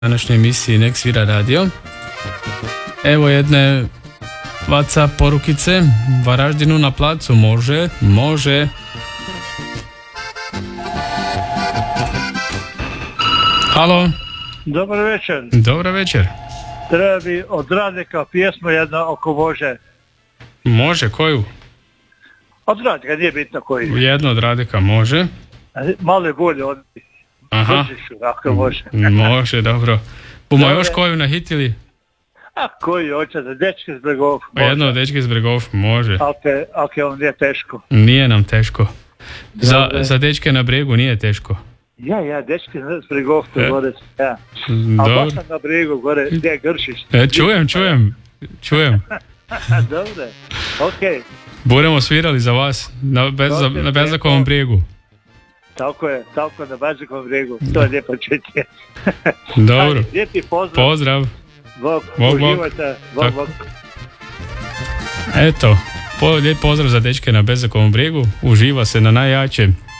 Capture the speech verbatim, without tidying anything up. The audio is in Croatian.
današnjoj emisiji Nek svira radio. Evo jedne WhatsApp porukice. Varaždinu na placu može, može. Halo. Dobar večer. Dobar večer. Treba bi od Radeka pjesmu jedna oko Bože. Može, koju? Od Radeka, nije bitno koju. Jedno od Radeka može. Malo je bolje od... Aha. Bržišu, ako može. Može, dobro. Bumo još koju nahitili? A koju hoće za dečke iz Bregov. Jedno od dečke iz Bregov, može. Ako, ako je on nije teško. Nije nam teško. Za, za dečke na bregu nije teško. Ja, ja, dečke iz Bregov, to e? gore, ja. A baš sam na bregu, gore, gdje je Gršić. E, čujem, čujem, čujem. Dobre, okej. Okay. Budemo svirali za vas na, bez, okay, na Bezakovom brijegu. Tako je, tako na Bezakovom brijegu, to je lijepo čuti. Dobro. Lijepi pozdrav. Pozdrav. Bog, bog, uživajte. Bog, bog. Eto, lijep pozdrav za dečke na Bezakovom brijegu, uživa se na najjače.